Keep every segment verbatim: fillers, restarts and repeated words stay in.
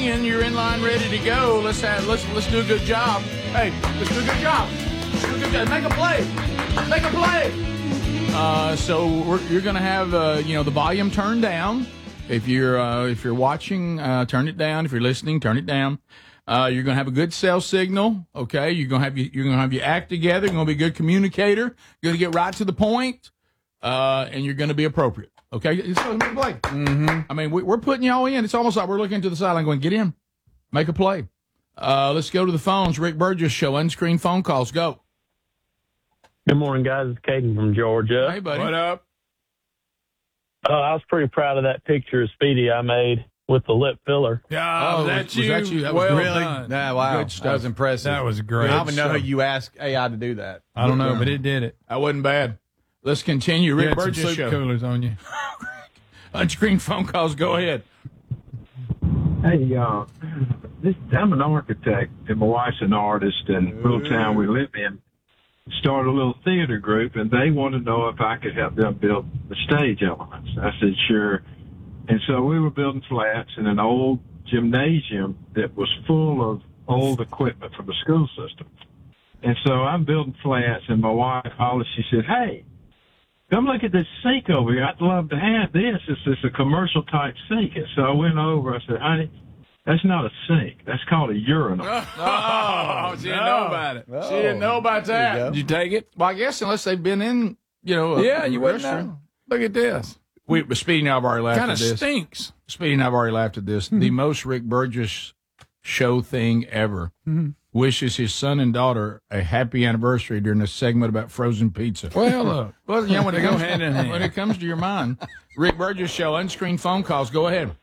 And you're in line, ready to go. Let's have, let's let's do a good job. Hey, let's do a good job. Let's do a good job. Make a play. Make a play. Uh, so we're, you're going to have uh, you know the volume turned down. If you're uh, if you're watching, uh, turn it down. If you're listening, turn it down. Uh, you're going to have a good cell signal. Okay, you're going to have you, you're going to have your act together. You're going to be a good communicator. You're going to get right to the point, uh, and you're going to be appropriate. Okay, it's going to make a play. Mm-hmm. I mean, we, we're putting y'all in. It's almost like we're looking to the sideline going, get in, make a play. Uh, let's go to the phones. Rick Burgess Show, unscreened phone calls. Go. Good morning, guys. It's Caden from Georgia. Hey, buddy. What up? Uh, I was pretty proud of that picture of Speedy I made with the lip filler. Yeah, Oh, was that was you? that you? That was well really- done. Nah, wow. Good stuff. That was impressive. That was great. I don't even know stuff. who you asked A I to do that. I don't know, but it did it. That wasn't bad. Let's continue. You Rick had some Burgess soup Show. coolers on you. Unscreened phone calls. Go ahead. Hey, uh, this, I'm an architect, and my wife's an artist, and the little town we live in started a little theater group, and they wanted to know if I could help them build the stage elements. I said, sure. And so we were building flats in an old gymnasium that was full of old equipment from the school system. And so I'm building flats, and my wife, Holly, she said, hey, come look at this sink over here. I'd love to have this. It's just a commercial type sink. And so I went over. I said, honey, that's not a sink. That's called a urinal. Oh, she didn't know about it. Oh. She didn't know about that. There you Did you take it? Well, I guess unless they've been in, you know, a, Yeah, you a wouldn't restaurant. know. Look at this. We, Speedy and I have already laughed Kind at of this. stinks. Speedy and I have already laughed at this. The most Rick Burgess show thing ever. Wishes his son and daughter a happy anniversary during a segment about frozen pizza. Well, look. Well, you know, when it, They go comes, hand in hand. when it comes to your mind, Rick Burgess Show, unscreened phone calls. Go ahead.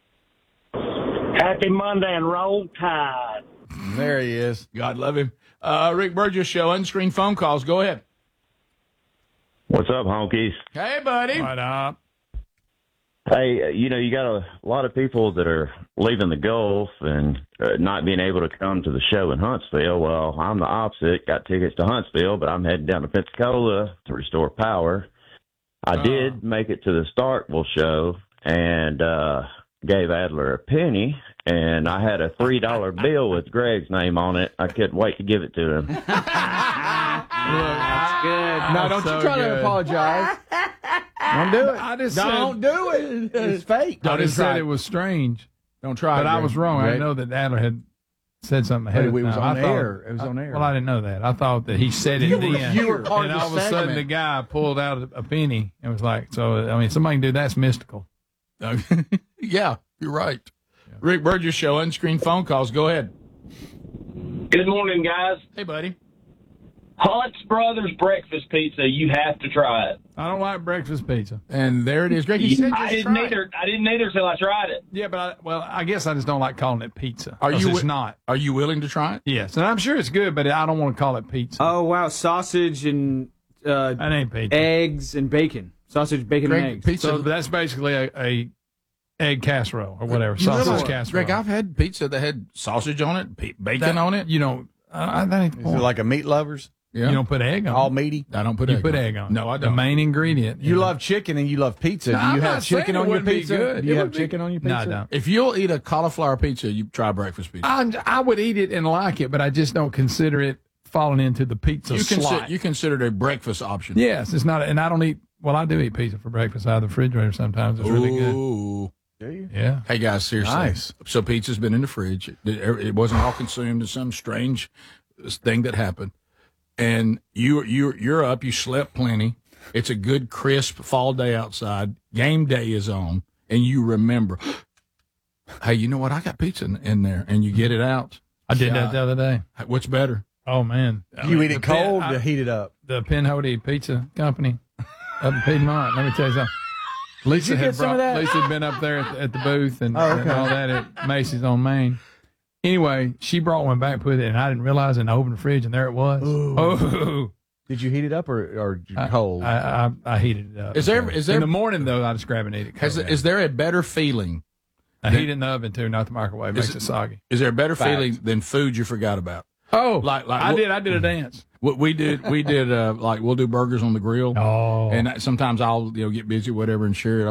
Happy Monday and roll tide. There he is. God love him. Uh, Rick Burgess Show, unscreened phone calls. Go ahead. What's up, honkies? Hey, buddy. What up? Hey, uh, you know, you got a lot of people that are leaving the Gulf and uh, not being able to come to the show in Huntsville. Well, I'm the opposite. Got tickets to Huntsville, but I'm heading down to Pensacola to restore power. I Oh. did make it to the Starkville show and uh, gave Adler a penny, and I had a three dollar bill with Greg's name on it. I couldn't wait to give it to him. That's good. No, don't so you try good. to apologize. Don't do it. I just don't said, do it. It's fake. I Don't just try said it. it was strange, Don't try but it, I Greg. was wrong. I Greg. didn't know that Adler had said something ahead But of it was time. on I thought- air. It was on I- air. Well, I didn't know that. I thought that he said it You then. were- you were part and of the all of a sudden, segment. the guy pulled out a, a penny and was like, "So, I mean, somebody can do that's mystical." Yeah, you're right. Rick Burgess Show, unscreened phone calls. Go ahead. Good morning, guys. Hey, buddy. Hunt's Brothers Breakfast Pizza. You have to try it. I don't like breakfast pizza. And there it is. Greg, he said just I didn't try it. either. I didn't either till I tried it. Yeah, but I, well, I guess I just don't like calling it pizza. Are 'Cause you It's wi- not. Are you willing to try it? Yes, and I'm sure it's good, but I don't want to call it pizza. Oh wow, sausage and uh, that ain't pizza. eggs and bacon, sausage, bacon, Greg, and eggs. pizza. So that's basically a, a egg casserole or whatever, You sausage realize- casserole. Greg, I've had pizza that had sausage on it, pe- bacon That- on it. You know, I, I, that ain't the Is it point. like a meat lovers? Yeah. You don't put egg on. All it. meaty? I don't put You egg put on it. egg on. No, I The don't. main ingredient. You is- love chicken and you love pizza. No, Do I'm you not have saying chicken it on your wouldn't be pizza? good. Do you It have would be- chicken on your No, pizza? I don't. If you'll eat a cauliflower pizza, you try breakfast pizza. I, I would eat it and like it, but I just don't consider it falling into the pizza you, slot. consi- you consider it a breakfast option. Yes, it's not, and I don't eat. Well, I do eat pizza for breakfast out of the refrigerator sometimes. It's really good. Ooh. Do you? Yeah. Hey, guys, seriously. Nice. So pizza's been in the fridge. It, it wasn't all consumed in some strange thing that happened. And you, you, you're up. You slept plenty. It's a good, crisp fall day outside. Game day is on. And you remember, hey, you know what? I got pizza in, in there. And you get it out. I did that God. the other day. What's better? Oh man, Do you eat The it Pin- cold I- to heat it up? the Pinhoti Pizza Company up in Piedmont. Let me tell you something. Lisa you had get some of brought, that? Lisa had been up there at the, at the booth and, Oh, okay. and all that at Macy's on Main. Anyway, she brought one back, put it, and I didn't realize it. And I opened the fridge, and there it was. Ooh. Oh, Did you heat it up or, or I- cold? I, I, I heated it up. Is there- is there- in the morning though? I just grab and eat it. Has, cold. is there a better feeling? I heat it in the oven too, not the microwave. Is Makes it- it soggy. Is there a better Fact. feeling than food you forgot about? Oh, Like- like I what- did. I did a dance. What we did, we did uh, like we'll do burgers on the grill, Oh, and sometimes I'll you know get busy, whatever, and share it.